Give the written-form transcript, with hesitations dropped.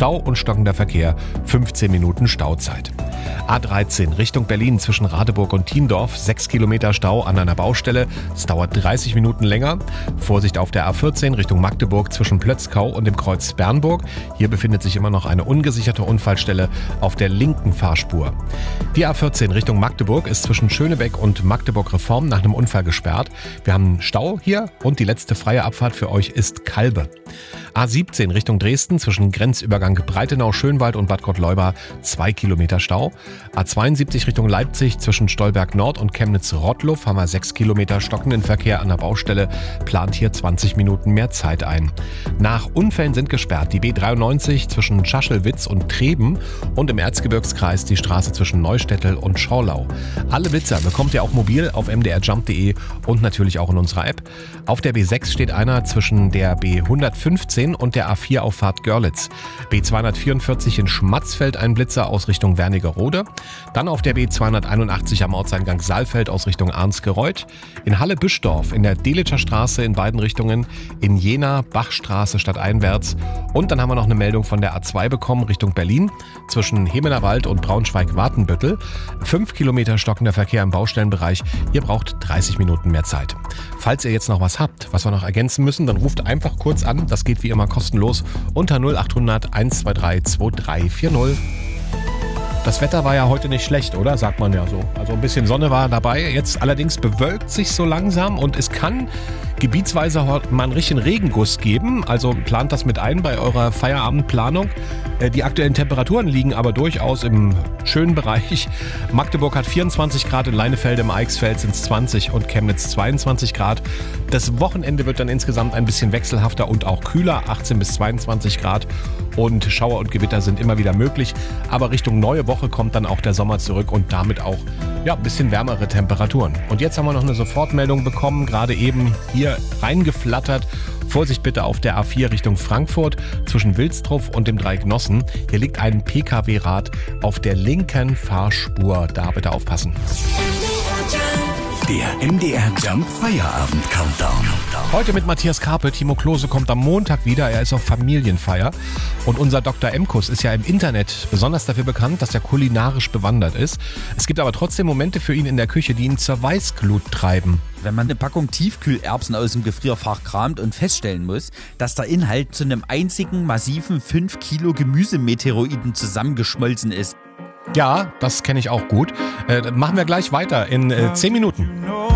Stau und stockender Verkehr, 15 Minuten Stauzeit. A13 Richtung Berlin zwischen Radeburg und Thiendorf, 6 Kilometer Stau an einer Baustelle. Es dauert 30 Minuten länger. Vorsicht auf der A14 Richtung Magdeburg zwischen Plötzkau und dem Kreuz Bernburg. Hier befindet sich immer noch eine ungesicherte Unfallstelle auf der linken Fahrspur. Die A14 Richtung Magdeburg ist zwischen Schönebeck und Magdeburg Reform nach einem Unfall gesperrt. Wir haben einen Stau hier und die letzte freie Abfahrt für euch ist Kalbe. A17 Richtung Dresden zwischen Grenzübergang Breitenau-Schönwald und Bad Gottleuba 2 Kilometer Stau. A72 Richtung Leipzig zwischen Stolberg Nord und Chemnitz-Rottluff haben wir 6 Kilometer stockenden Verkehr an der Baustelle, plant hier 20 Minuten mehr Zeit ein. Nach Unfällen sind gesperrt die B93 zwischen Schaschelwitz und Treben und im Erzgebirgskreis die Straße zwischen Neustädtel und Schorlau. Alle Blitzer bekommt ihr auch mobil auf mdrjump.de und natürlich auch in unserer App. Auf der B6 steht einer zwischen der B115 und der A4-Auffahrt Görlitz. B244 in Schmatzfeld ein Blitzer aus Richtung Wernigerode. Dann auf der B281 am Ortseingang Saalfeld aus Richtung Arnsgereuth. In Halle-Büschdorf in der Delitscher Straße in beiden Richtungen. In Jena Bachstraße stadteinwärts. Und dann haben wir noch eine Meldung von der A2 bekommen Richtung Berlin. Zwischen Hemelerwald und Braunschweig-Watenbüttel. 5 Kilometer stockender Verkehr im Baustellenbereich. Ihr braucht 30 Minuten mehr Zeit. Falls ihr jetzt noch was habt, was wir noch ergänzen müssen, dann ruft einfach kurz an. Das geht wie immer kostenlos unter 0800 123 2340. Das Wetter war ja heute nicht schlecht, oder? Sagt man ja so. Also ein bisschen Sonne war dabei. Jetzt allerdings bewölkt sich so langsam und es kann gebietsweise mal einen richtigen Regenguss geben. Also plant das mit ein bei eurer Feierabendplanung. Die aktuellen Temperaturen liegen aber durchaus im schönen Bereich. Magdeburg hat 24 Grad, in Leinefelde im Eichsfeld sind es 20 und Chemnitz 22 Grad. Das Wochenende wird dann insgesamt ein bisschen wechselhafter und auch kühler, 18 bis 22 Grad. Und Schauer und Gewitter sind immer wieder möglich. Aber Richtung neue Woche kommt dann auch der Sommer zurück und damit auch ein bisschen wärmere Temperaturen. Und jetzt haben wir noch eine Sofortmeldung bekommen, gerade eben hier reingeflattert. Vorsicht bitte auf der A4 Richtung Frankfurt zwischen Wilstrup und dem Dreieck Nossen. Hier liegt ein Pkw-Rad auf der linken Fahrspur. Da bitte aufpassen. Der MDR Jump Feierabend Countdown. Heute mit Matthias Karpe. Timo Klose kommt am Montag wieder. Er ist auf Familienfeier. Und unser Dr. Emkus ist ja im Internet besonders dafür bekannt, dass er kulinarisch bewandert ist. Es gibt aber trotzdem Momente für ihn in der Küche, die ihn zur Weißglut treiben. Wenn man eine Packung Tiefkühlerbsen aus dem Gefrierfach kramt und feststellen muss, dass der Inhalt zu einem einzigen massiven 5 Kilo Gemüsemeteoroiden zusammengeschmolzen ist. Ja, das kenne ich auch gut. Machen wir gleich weiter in 10 Minuten.